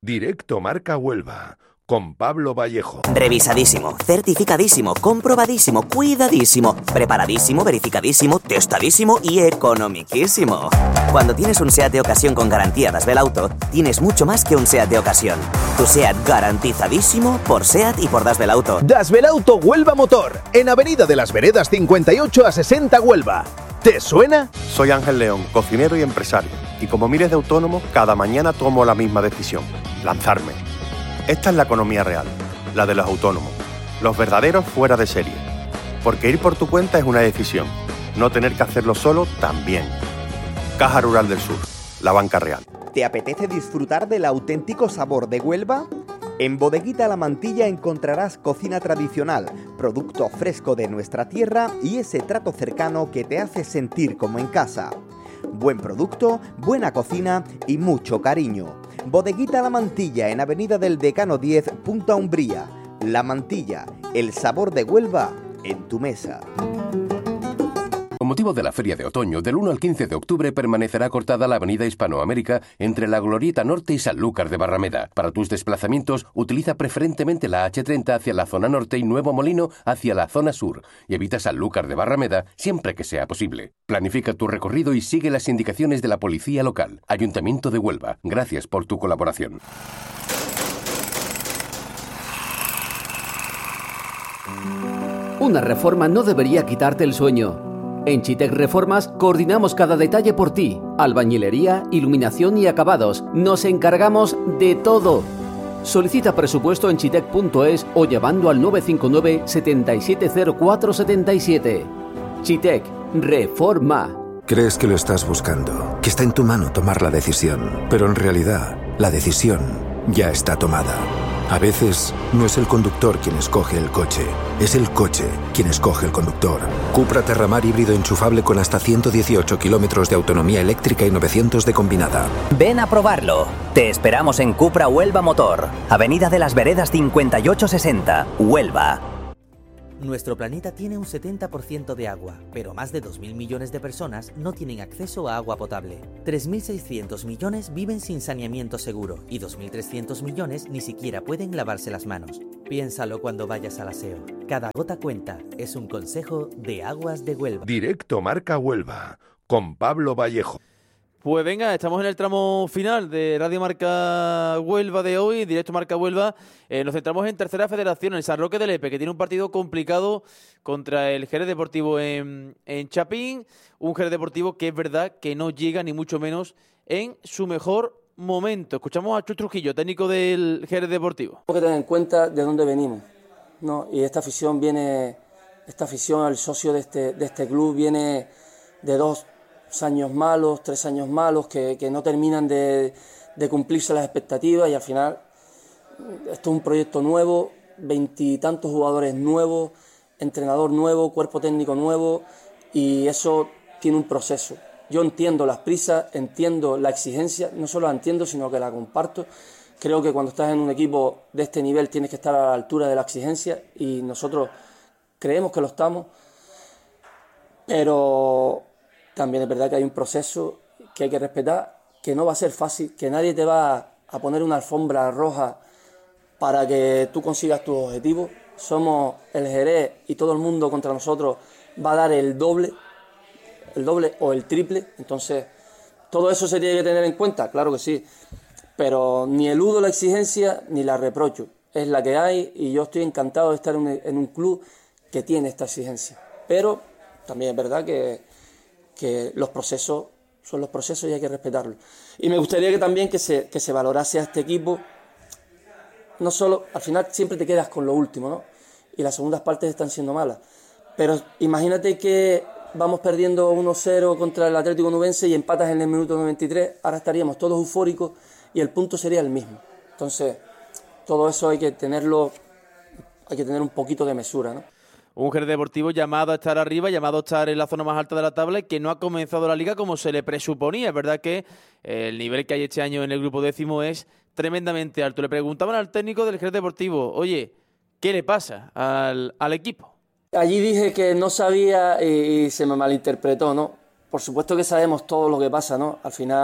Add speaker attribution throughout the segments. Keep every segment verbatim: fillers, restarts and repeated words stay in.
Speaker 1: Directo Marca Huelva, con Pablo Vallejo.
Speaker 2: Revisadísimo, certificadísimo, comprobadísimo, cuidadísimo, preparadísimo, verificadísimo, testadísimo y economiquísimo. Cuando tienes un SEAT de ocasión con garantía Das Belauto, tienes mucho más que un SEAT de ocasión. Tu SEAT garantizadísimo por SEAT y por Das Belauto.
Speaker 3: Das Belauto Huelva Motor, en Avenida de las Veredas cincuenta y ocho a sesenta Huelva. ¿Te suena?
Speaker 4: Soy Ángel León, cocinero y empresario. Y como miles de autónomos, cada mañana tomo la misma decisión: lanzarme. Esta es la economía real, la de los autónomos, los verdaderos fuera de serie. Porque ir por tu cuenta es una decisión, no tener que hacerlo solo también. Caja Rural del Sur, la banca real.
Speaker 5: ¿Te apetece disfrutar del auténtico sabor de Huelva? En Bodeguita La Mantilla encontrarás cocina tradicional, producto fresco de nuestra tierra y ese trato cercano que te hace sentir como en casa. Buen producto, buena cocina y mucho cariño. Bodeguita La Mantilla en Avenida del Decano diez, Punta Umbría. La Mantilla, el sabor de Huelva en tu mesa.
Speaker 6: Con motivo de la Feria de Otoño, del uno al quince de octubre permanecerá cortada la avenida Hispanoamérica entre la Glorieta Norte y Sanlúcar de Barrameda. Para tus desplazamientos, utiliza preferentemente la hache treinta hacia la zona norte y Nuevo Molino hacia la zona sur, y evita Sanlúcar de Barrameda siempre que sea posible. Planifica tu recorrido y sigue las indicaciones de la policía local. Ayuntamiento de Huelva, gracias por tu colaboración.
Speaker 7: Una reforma no debería quitarte el sueño. En Chitec Reformas coordinamos cada detalle por ti. Albañilería, iluminación y acabados. Nos encargamos de todo. Solicita presupuesto en chitec punto es o llamando al nueve cinco nueve, siete siete cero cuatro siete siete. Chitec Reforma.
Speaker 8: Crees que lo estás buscando, que está en tu mano tomar la decisión, pero en realidad la decisión ya está tomada. A veces no es el conductor quien escoge el coche, es el coche quien escoge el conductor. Cupra Terramar híbrido enchufable con hasta ciento dieciocho kilómetros de autonomía eléctrica y novecientos de combinada.
Speaker 2: Ven a probarlo. Te esperamos en Cupra Huelva Motor, Avenida de las Veredas cincuenta y ocho sesenta, Huelva.
Speaker 9: Nuestro planeta tiene un setenta por ciento de agua, pero más de dos mil millones de personas no tienen acceso a agua potable. tres mil seiscientos millones viven sin saneamiento seguro y dos mil trescientos millones ni siquiera pueden lavarse las manos. Piénsalo cuando vayas al aseo. Cada gota cuenta. Es un consejo de Aguas de Huelva.
Speaker 1: Directo Marca Huelva, con Pablo Vallejo.
Speaker 10: Pues venga, estamos en el tramo final de Radio Marca Huelva de hoy, Directo Marca Huelva. Eh, nos centramos en Tercera Federación, en San Roque de Lepe, que tiene un partido complicado contra el Jerez Deportivo en, en Chapín. Un Jerez Deportivo que es verdad que no llega ni mucho menos en su mejor momento. Escuchamos a Chus Trujillo, técnico del Jerez Deportivo.
Speaker 11: Tenemos que tener en cuenta de dónde venimos, ¿no? Y esta afición viene, esta afición, el socio de este, de este club viene de dos años malos, tres años malos, que, que no terminan de, de cumplirse las expectativas, y al final esto es un proyecto nuevo, veintitantos jugadores nuevos, entrenador nuevo, cuerpo técnico nuevo, y eso tiene un proceso. Yo entiendo las prisas, entiendo la exigencia, no solo la entiendo, sino que la comparto. Creo que cuando estás en un equipo de este nivel tienes que estar a la altura de la exigencia, y nosotros creemos que lo estamos, pero también es verdad que hay un proceso que hay que respetar, que no va a ser fácil, que nadie te va a poner una alfombra roja para que tú consigas tus objetivos. Somos el Jerez y todo el mundo contra nosotros va a dar el doble, el doble o el triple. Entonces, todo eso se tiene que tener en cuenta, claro que sí, pero ni eludo la exigencia ni la reprocho. Es la que hay, y yo estoy encantado de estar en un, en un club que tiene esta exigencia. Pero también es verdad que que los procesos son los procesos y hay que respetarlos. Y me gustaría que también que se, que se valorase a este equipo, no solo, al final siempre te quedas con lo último, ¿no? Y las segundas partes están siendo malas. Pero imagínate que vamos perdiendo uno cero contra el Atlético Nubense y empatas en el minuto noventa y tres, ahora estaríamos todos eufóricos y el punto sería el mismo. Entonces, todo eso hay que tenerlo, hay que tener un poquito de mesura, ¿no?
Speaker 10: Un Jerez Deportivo llamado a estar arriba, llamado a estar en la zona más alta de la tabla, y que no ha comenzado la liga como se le presuponía. Es verdad que el nivel que hay este año en el grupo décimo es tremendamente alto. Le preguntaban al técnico del Jerez Deportivo, oye, ¿qué le pasa al, al equipo?
Speaker 11: Allí dije que no sabía y, y se me malinterpretó, ¿no? Por supuesto que sabemos todo lo que pasa, ¿no? Al final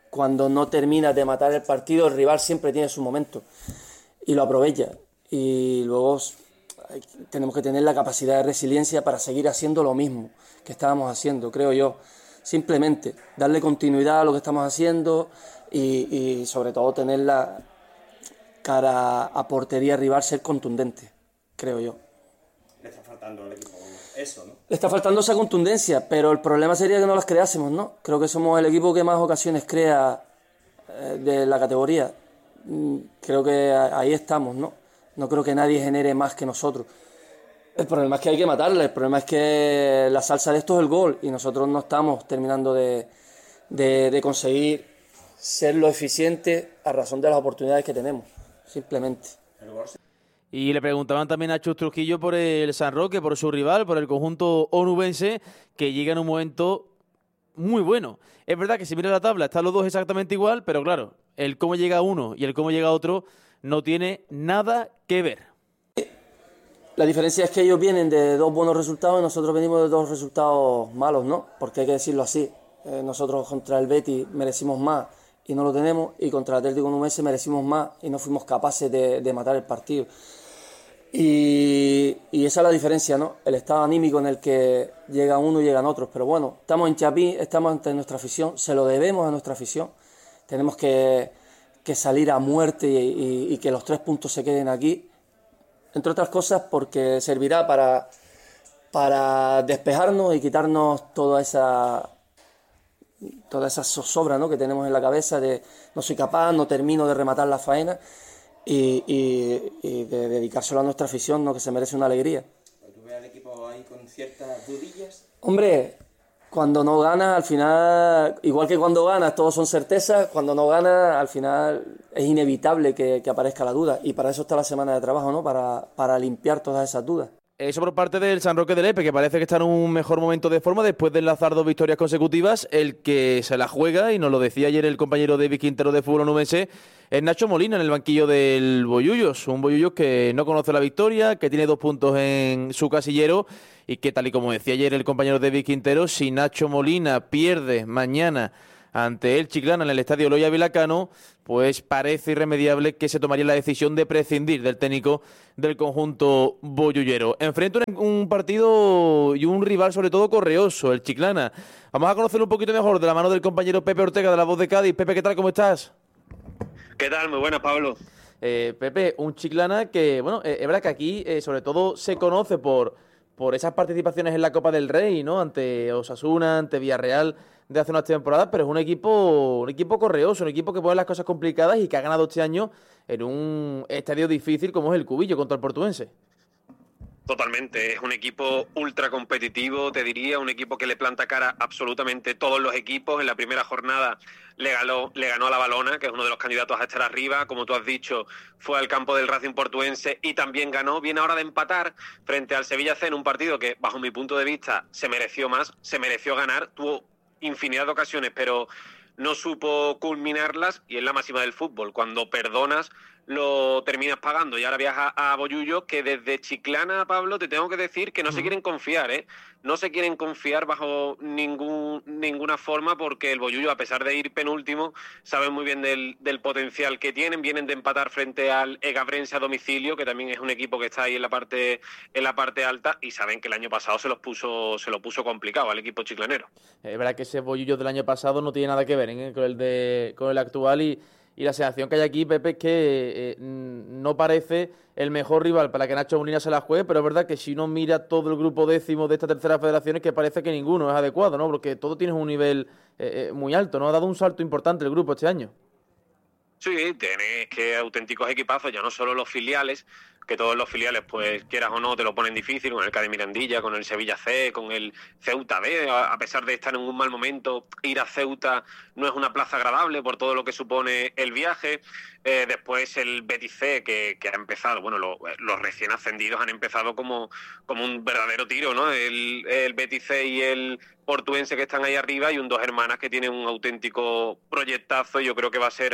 Speaker 11: cuando no terminas de matar el partido, el rival siempre tiene su momento y lo aprovecha. Y luego tenemos que tener la capacidad de resiliencia para seguir haciendo lo mismo que estábamos haciendo, creo yo. Simplemente darle continuidad a lo que estamos haciendo y, y sobre todo tener la cara a portería rival, ser contundente, creo yo.
Speaker 12: Le está faltando al equipo eso, ¿no?
Speaker 11: Le está faltando esa contundencia, pero el problema sería que no las creásemos, ¿no? Creo que somos el equipo que más ocasiones crea eh, de la categoría. Creo que ahí estamos, ¿no? No creo que nadie genere más que nosotros. El problema es que hay que matarle, el problema es que la salsa de esto es el gol y nosotros no estamos terminando de, de, de conseguir ser lo eficiente a razón de las oportunidades que tenemos, simplemente.
Speaker 10: Y le preguntaban también a Chus Trujillo por el San Roque, por su rival, por el conjunto onubense, que llega en un momento muy bueno. Es verdad que si mira la tabla están los dos exactamente igual, pero claro, el cómo llega uno y el cómo llega otro no tiene nada que ver.
Speaker 11: La diferencia es que ellos vienen de dos buenos resultados y nosotros venimos de dos resultados malos, ¿no? Porque hay que decirlo así. Eh, nosotros contra el Betis merecimos más y no lo tenemos, y contra el Atlético Nubense merecimos más y no fuimos capaces de, de matar el partido. Y, y esa es la diferencia, ¿no? El estado anímico en el que llega uno y llegan otros. Pero bueno, estamos en Chapí, estamos ante nuestra afición, se lo debemos a nuestra afición. Tenemos que, que salir a muerte y, y, y que los tres puntos se queden aquí. Entre otras cosas porque servirá para, para despejarnos y quitarnos toda esa, toda esa zozobra, ¿no?, que tenemos en la cabeza de no soy capaz, no termino de rematar la faena, y, y, y de dedicárselo a nuestra afición, ¿no?, que se merece una alegría.
Speaker 12: ¿Tú ves al equipo ahí con ciertas dudillas?
Speaker 11: Hombre, cuando no ganas, al final, igual que cuando ganas, todos son certezas, cuando no ganas, al final es inevitable que, que aparezca la duda. Y para eso está la semana de trabajo, ¿no? Para, para limpiar todas esas dudas.
Speaker 10: Eso por parte del San Roque del Epe, que parece que está en un mejor momento de forma después de enlazar dos victorias consecutivas. El que se la juega, y nos lo decía ayer el compañero David Quintero de Fútbol Onubense, es Nacho Molina en el banquillo del Bollullos. Un Bollullos que no conoce la victoria, que tiene dos puntos en su casillero y que, tal y como decía ayer el compañero David Quintero, si Nacho Molina pierde mañana ante el Chiclana en el estadio Loya Vilacano, pues parece irremediable que se tomaría la decisión de prescindir del técnico del conjunto bollullero. Enfrenta un, un partido y un rival sobre todo correoso, el Chiclana. Vamos a conocerlo un poquito mejor de la mano del compañero Pepe Ortega de La Voz de Cádiz. Pepe, ¿qué tal? ¿Cómo estás?
Speaker 13: ¿Qué tal? Muy buenas, Pablo.
Speaker 10: Eh, Pepe, un Chiclana que, bueno, eh, es verdad que aquí eh, sobre todo se conoce por, por esas participaciones en la Copa del Rey, ¿no? Ante Osasuna, ante Villarreal de hace unas temporadas, pero es un equipo un equipo correoso, un equipo que pone las cosas complicadas y que ha ganado este año en un estadio difícil como es el Cubillo contra el Portuense.
Speaker 13: Totalmente, es un equipo ultra competitivo, te diría, un equipo que le planta cara a absolutamente todos los equipos. En la primera jornada le ganó, le ganó a la Valona, que es uno de los candidatos a estar arriba, como tú has dicho, fue al campo del Racing Portuense y también ganó. Viene ahora de empatar frente al Sevilla C en un partido que, bajo mi punto de vista, se mereció más, se mereció ganar, tuvo infinidad de ocasiones, pero no supo culminarlas, y es la máxima del fútbol. Cuando perdonas, lo terminas pagando. Y ahora viaja a Bollullos, que desde Chiclana, Pablo, te tengo que decir que no se quieren confiar, ¿eh? No se quieren confiar bajo ningún, ninguna forma, porque el Bollullos, a pesar de ir penúltimo, saben muy bien del, del potencial que tienen. Vienen de empatar frente al Egabrense a domicilio, que también es un equipo que está ahí en la parte en la parte alta, y saben que el año pasado se los puso se lo puso complicado al equipo chiclanero.
Speaker 10: Es verdad que ese Bollullos del año pasado no tiene nada que ver, ¿eh?, con el de con el actual, y Y la sensación que hay aquí, Pepe, es que eh, no parece el mejor rival para que Nacho Molina se la juegue, pero es verdad que si uno mira todo el grupo décimo de esta tercera federación, es que parece que ninguno es adecuado, ¿no? Porque todo tiene un nivel eh, muy alto, ¿no? Ha dado un salto importante el grupo este año.
Speaker 13: Sí, tienes que auténticos equipazos, ya no solo los filiales, que todos los filiales, pues quieras o no, te lo ponen difícil, con el Cádiz Mirandilla, con el Sevilla C, con el Ceuta B, a pesar de estar en un mal momento, ir a Ceuta no es una plaza agradable por todo lo que supone el viaje. Eh, después el Betis C, que, que ha empezado, bueno, lo, los recién ascendidos han empezado como, como un verdadero tiro, ¿no? El, el Betis C y el Portuense, que están ahí arriba, y un dos hermanas que tienen un auténtico proyectazo. Yo creo que va a ser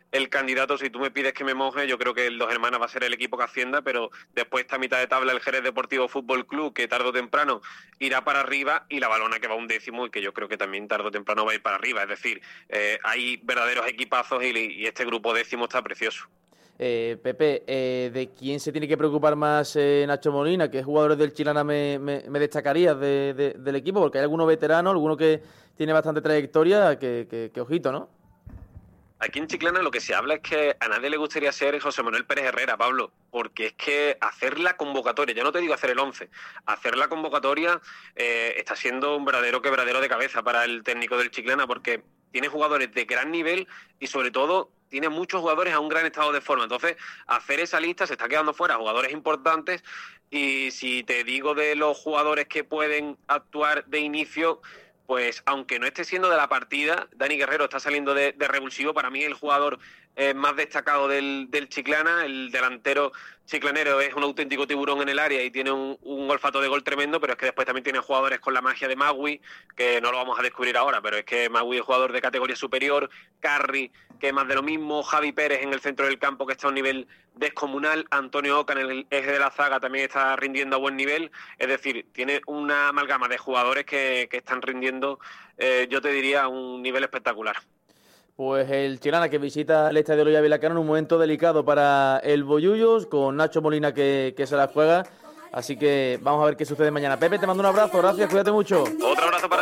Speaker 13: el candidato. Si tú me pides que me moje, yo creo que el Dos Hermanas va a ser el equipo que ascienda, pero después está a mitad de tabla el Jerez Deportivo Fútbol Club, que tarde o temprano irá para arriba, y la Valona, que va un décimo y que yo creo que también tarde o temprano va a ir para arriba. Es decir, eh, hay verdaderos equipazos y, y este grupo décimo está precioso.
Speaker 10: Eh, Pepe, eh, ¿de quién se tiene que preocupar más eh, Nacho Molina? ¿Qué jugadores del Chilana me, me, me destacarías de, de, del equipo? Porque hay algunos veteranos, alguno que tiene bastante trayectoria, que, que, que ojito, ¿no?
Speaker 13: Aquí en Chiclana lo que se habla es que a nadie le gustaría ser José Manuel Pérez Herrera, Pablo, porque es que hacer la convocatoria, ya no te digo hacer el once, hacer la convocatoria eh, está siendo un verdadero quebradero de cabeza para el técnico del Chiclana, porque tiene jugadores de gran nivel y sobre todo tiene muchos jugadores a un gran estado de forma. Entonces, hacer esa lista, se está quedando fuera jugadores importantes, y si te digo de los jugadores que pueden actuar de inicio, pues aunque no esté siendo de la partida, Dani Guerrero está saliendo de, de revulsivo. Para mí el jugador eh, más destacado del, del Chiclana, el delantero chiclanero, es un auténtico tiburón en el área y tiene un, un olfato de gol tremendo, pero es que después también tiene jugadores con la magia de Magui, que no lo vamos a descubrir ahora, pero es que Magui es jugador de categoría superior, Carri, que es más de lo mismo, Javi Pérez en el centro del campo, que está a un nivel descomunal, Antonio Oca en el eje de la zaga también está rindiendo a buen nivel. Es decir, tiene una amalgama de jugadores que, que están rindiendo, eh, yo te diría, a un nivel espectacular.
Speaker 10: Pues el Chilana, que visita el estadio Loya Vilacano en un momento delicado para el Bollullos, con Nacho Molina que, que se la juega. Así que vamos a ver qué sucede mañana. Pepe, te mando un abrazo, gracias, cuídate mucho.
Speaker 13: Otro abrazo para